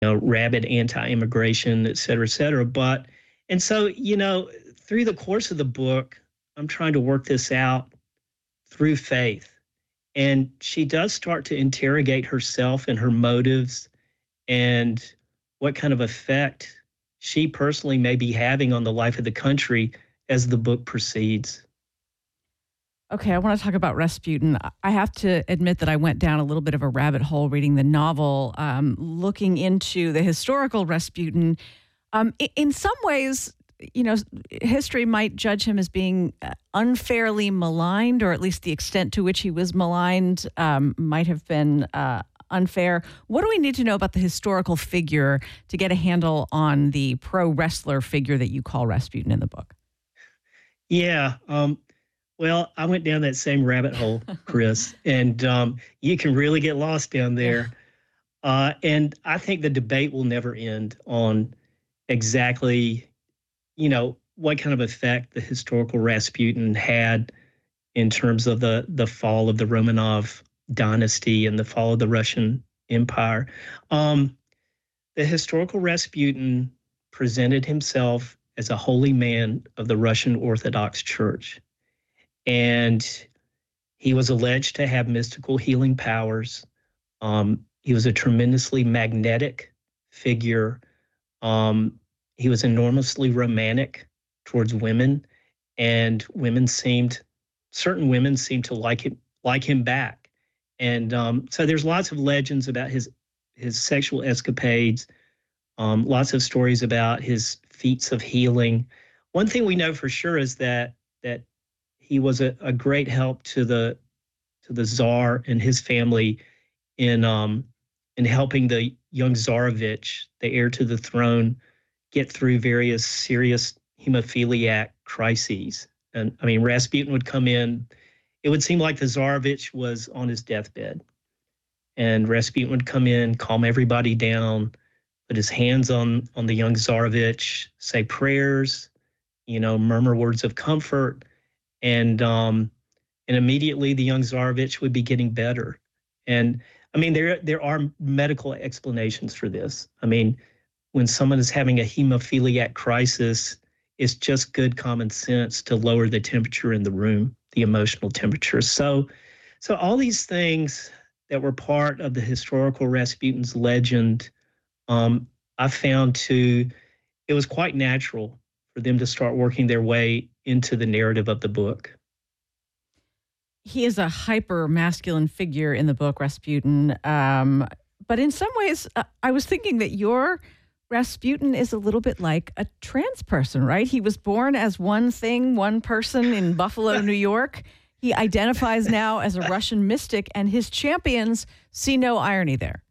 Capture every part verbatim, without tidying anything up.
know, rabid anti-immigration, et cetera, et cetera. But, and so, you know, through the course of the book, I'm trying to work this out through faith. And she does start to interrogate herself and her motives and what kind of effect she personally may be having on the life of the country as the book proceeds. Okay, I want to talk about Rasputin. I have to admit that I went down a little bit of a rabbit hole reading the novel, um, looking into the historical Rasputin. Um, i- in some ways, you know, history might judge him as being uh, unfairly maligned, or at least the extent to which he was maligned um, might have been uh, unfair. What do we need to know about the historical figure to get a handle on the pro wrestler figure that you call Rasputin in the book? Yeah. Um, well, I went down that same rabbit hole, Chris, and um, you can really get lost down Yeah. there. Uh, and I think the debate will never end on exactly, you know, what kind of effect the historical Rasputin had in terms of the the fall of the Romanov dynasty and the fall of the Russian Empire. Um, the historical Rasputin presented himself as a holy man of the Russian Orthodox Church, and he was alleged to have mystical healing powers. Um, he was a tremendously magnetic figure. Um, he was enormously romantic towards women, and women seemed, certain women seemed to like him, like him back. And um, so there's lots of legends about his his sexual escapades, um, lots of stories about his feats of healing. One thing we know for sure is that that he was a, a great help to the to the Tsar and his family in um, in helping the young Tsarevich, the heir to the throne, get through various serious hemophiliac crises. And I mean, Rasputin would come in. It would seem like the Tsarevich was on his deathbed, and Rasputin would come in, calm everybody down, put his hands on on the young Tsarevich, say prayers, you know, murmur words of comfort, and um, and immediately the young Tsarevich would be getting better. And I mean, there there are medical explanations for this. I mean, when someone is having a hemophiliac crisis, it's just good common sense to lower the temperature in the room, the emotional temperature. So, so all these things that were part of the historical Rasputin's legend, um, I found to it was quite natural for them to start working their way into the narrative of the book. He is a hyper masculine figure in the book, Rasputin. Um, but in some ways, uh, I was thinking that your Rasputin is a little bit like a trans person, right? He was born as one thing, one person in Buffalo, New York. He identifies now as a Russian mystic, and his champions see no irony there.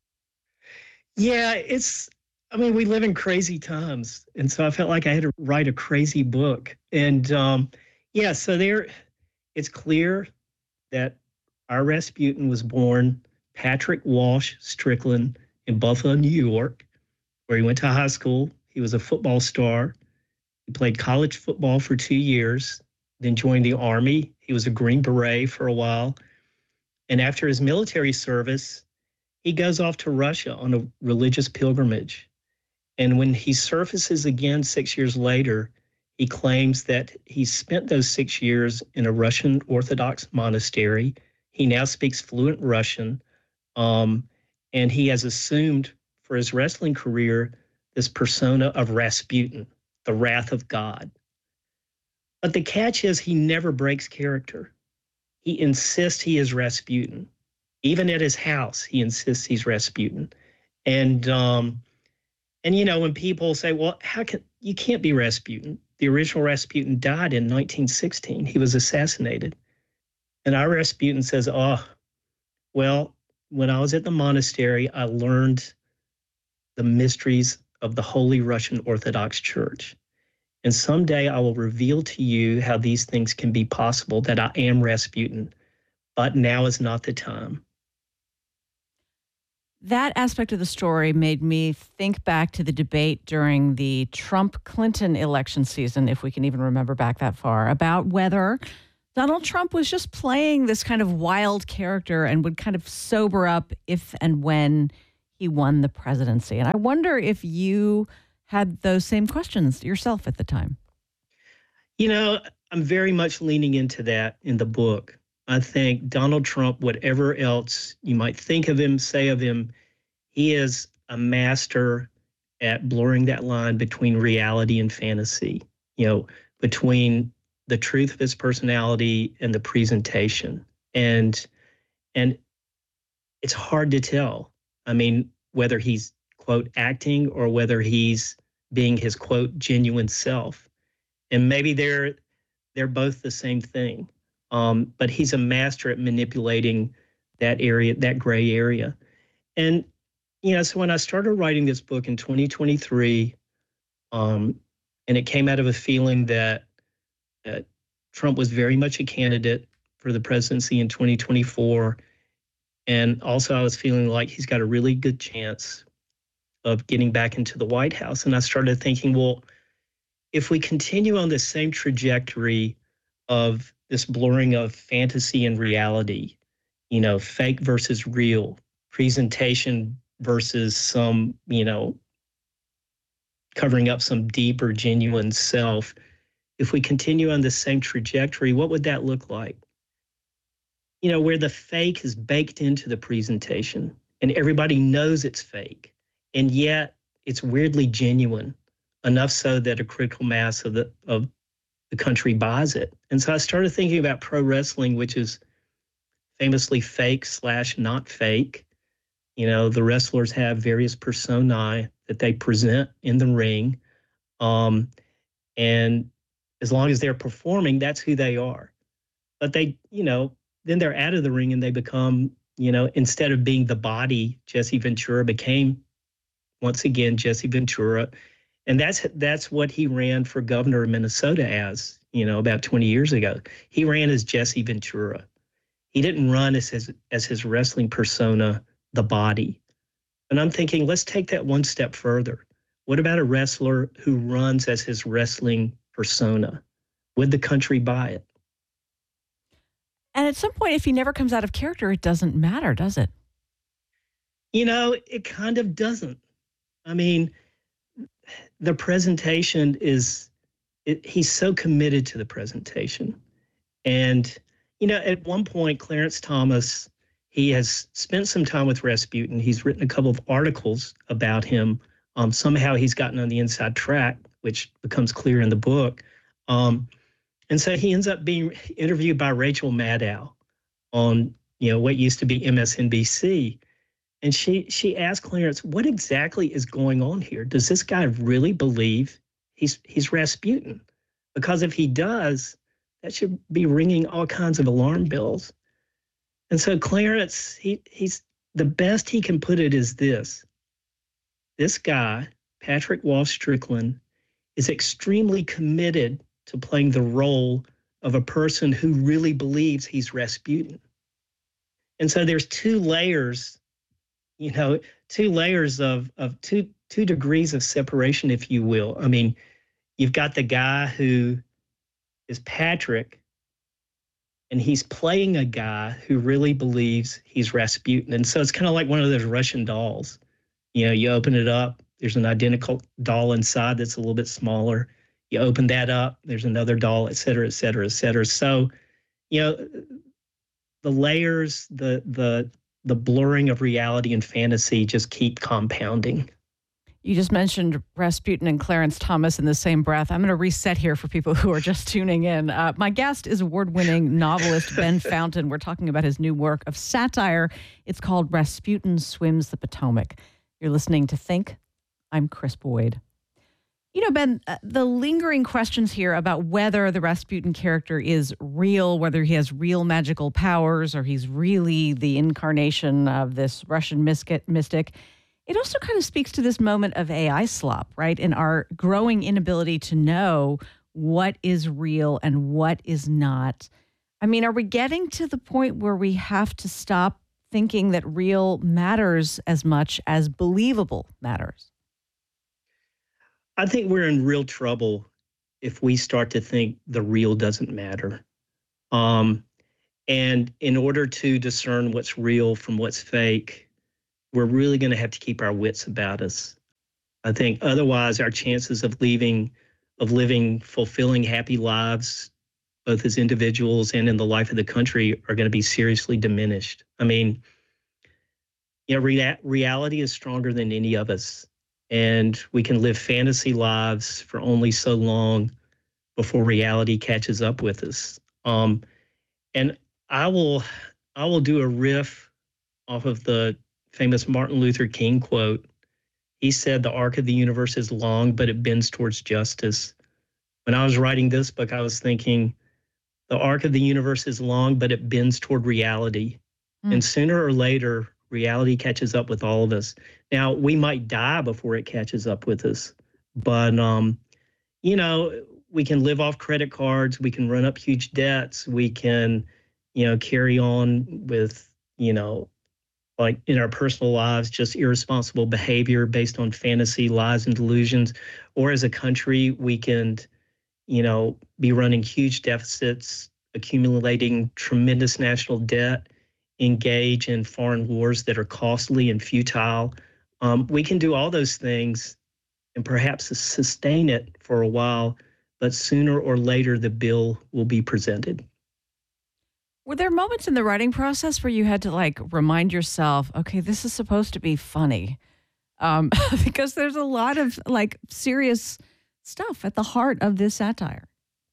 Yeah, it's, I mean, we live in crazy times. And so I felt like I had to write a crazy book. And um, yeah, so there, it's clear that our Rasputin was born Patrick Walsh Strickland in Buffalo, New York, where he went to high school. He was a football star. He played college football for two years, then joined the Army. He was a Green Beret for a while. And after his military service, he goes off to Russia on a religious pilgrimage. And when he surfaces again six years later, he claims that he spent those six years in a Russian Orthodox monastery. He now speaks fluent Russian, um, and he has assumed for his wrestling career this persona of Rasputin, the wrath of God. But the catch is he never breaks character. He insists he is Rasputin. Even at his house, he insists he's Rasputin. And um, and you know, when people say, "Well, how can you can't be Rasputin?" The original Rasputin died in nineteen sixteen. He was assassinated. And our Rasputin says, "Oh, well, when I was at the monastery, I learned the mysteries of the Holy Russian Orthodox Church. And someday I will reveal to you how these things can be possible, that I am Rasputin. But now is not the time." That aspect of the story made me think back to the debate during the Trump-Clinton election season, if we can even remember back that far, about whether Donald Trump was just playing this kind of wild character and would kind of sober up if and when he won the presidency. And I wonder if you had those same questions yourself at the time. You know, I'm very much leaning into that in the book. I think Donald Trump, whatever else you might think of him, say of him, he is a master at blurring that line between reality and fantasy, you know, between the truth of his personality and the presentation. And and it's hard to tell. I mean, whether he's, quote, acting or whether he's being his, quote, genuine self. And maybe they're they're both the same thing. Um, but he's a master at manipulating that area, that gray area. And, you know, so when I started writing this book in twenty twenty-three, um, and it came out of a feeling that, that Trump was very much a candidate for the presidency in twenty twenty-four. And also I was feeling like he's got a really good chance of getting back into the White House. And I started thinking, well, if we continue on this same trajectory of this blurring of fantasy and reality, you know, fake versus real, presentation versus some, you know, covering up some deeper, genuine self, if we continue on the same trajectory, what would that look like? You know, where the fake is baked into the presentation and everybody knows it's fake, and yet it's weirdly genuine, enough so that a critical mass of the of the country buys it. And so I started thinking about pro wrestling, which is famously fake slash not fake. You know, the wrestlers have various personae that they present in the ring. Um, and as long as they're performing, that's who they are. But they, you know, then they're out of the ring and they become, you know, instead of being the body, Jesse Ventura became, once again, Jesse Ventura. And that's that's what he ran for governor of Minnesota as, you know, about twenty years ago. He ran as Jesse Ventura. He didn't run as his, as his wrestling persona, the body. And I'm thinking, let's take that one step further. What about a wrestler who runs as his wrestling persona? Would the country buy it? And at some point, if he never comes out of character, it doesn't matter, does it? You know, it kind of doesn't. I mean, the presentation is, it, he's so committed to the presentation. And, you know, at one point, Clarence Thomas, he has spent some time with Rasputin. He's written a couple of articles about him. Um, somehow he's gotten on the inside track, which becomes clear in the book. Um, and so he ends up being interviewed by Rachel Maddow on, you know, what used to be M S N B C. And she she asked Clarence, what exactly is going on here? Does this guy really believe he's he's Rasputin? Because if he does, that should be ringing all kinds of alarm bells. And so Clarence, he he's the best he can put it is this. This guy, Patrick Walsh Strickland, is extremely committed to playing the role of a person who really believes he's Rasputin. And so there's two layers, you know, two layers of of two two degrees of separation, if you will. I mean, you've got the guy who is Patrick, and he's playing a guy who really believes he's Rasputin. And so it's kind of like one of those Russian dolls. You know, you open it up, there's an identical doll inside that's a little bit smaller. You open that up, there's another doll, et cetera, et cetera, et cetera. So, you know, the layers, the the the blurring of reality and fantasy just keep compounding. You just mentioned Rasputin and Clarence Thomas in the same breath. I'm going to reset here for people who are just tuning in. Uh, my guest is award-winning novelist Ben Fountain. We're talking about his new work of satire. It's called Rasputin Swims the Potomac. You're listening to Think. I'm Chris Boyd. You know, Ben, uh, the lingering questions here about whether the Rasputin character is real, whether he has real magical powers, or he's really the incarnation of this Russian mystic, it also kind of speaks to this moment of A I slop, right? And our growing inability to know what is real and what is not. I mean, are we getting to the point where we have to stop thinking that real matters as much as believable matters? I think we're in real trouble if we start to think the real doesn't matter. Um, and in order to discern what's real from what's fake, we're really going to have to keep our wits about us. I think otherwise our chances of leaving, of living fulfilling, happy lives, both as individuals and in the life of the country, are going to be seriously diminished. I mean, you know, rea- reality is stronger than any of us, and we can live fantasy lives for only so long before reality catches up with us. Um, and I will, I will do a riff off of the famous Martin Luther King quote. He said, "The arc of the universe is long, but it bends towards justice." When I was writing this book, I was thinking, the arc of the universe is long, but it bends toward reality. Mm. And sooner or later, reality catches up with all of us. Now, we might die before it catches up with us, but, um, you know, we can live off credit cards. We can run up huge debts. We can, you know, carry on with, you know, like in our personal lives, just irresponsible behavior based on fantasy, lies, and delusions. Or as a country, we can, you know, be running huge deficits, accumulating tremendous national debt, engage in foreign wars that are costly and futile. Um, we can do all those things and perhaps sustain it for a while, but sooner or later the bill will be presented. Were there moments in the writing process where you had to like remind yourself, okay, this is supposed to be funny? Um, because there's a lot of like serious stuff at the heart of this satire.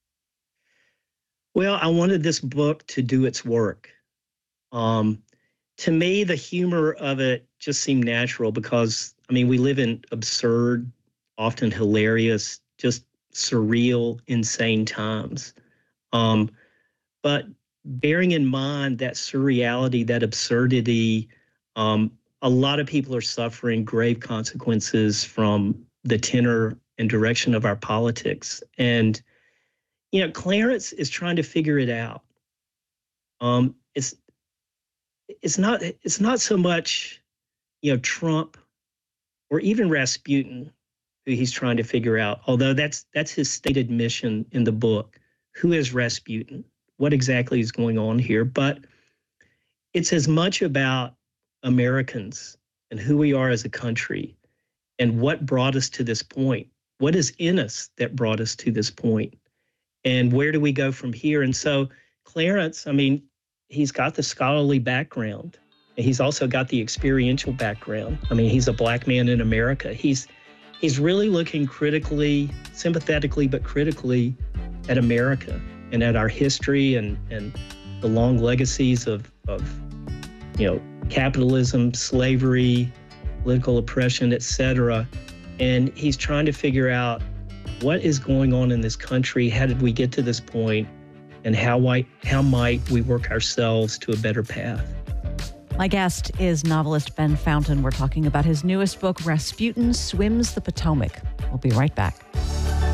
Well, I wanted this book to do its work. Um, to me, the humor of it just seemed natural because, I mean, we live in absurd, often hilarious, just surreal, insane times. Um, but bearing in mind that surreality, that absurdity, um, a lot of people are suffering grave consequences from the tenor and direction of our politics. And, you know, Clarence is trying to figure it out. Um, it's it's not it's not so much, you know, Trump or even Rasputin who he's trying to figure out, although that's that's his stated mission in the book. Who is Rasputin? What exactly is going on here? But it's as much about Americans and who we are as a country and what brought us to this point. What is in us that brought us to this point? And where do we go from here? And so Clarence, I mean, he's got the scholarly background. And he's also got the experiential background. I mean, he's a black man in America. He's he's really looking critically, sympathetically, but critically at America and at our history and, and the long legacies of, of, you know, capitalism, slavery, political oppression, et cetera. And he's trying to figure out what is going on in this country, how did we get to this point, and how, might, how might we work ourselves to a better path. My guest is novelist Ben Fountain. We're talking about his newest book, Rasputin Swims the Potomac. We'll be right back.